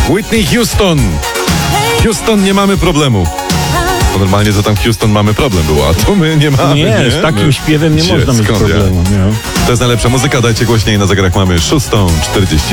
Whitney Houston. Houston, nie mamy problemu. Bo normalnie to tam Houston mamy problem było, a tu my nie mamy. Nie, z takim śpiewem nie Gdzie? można mieć Skąd ja? problemu. Nie? To jest najlepsza muzyka, dajcie głośniej, na zegarach mamy 6:40.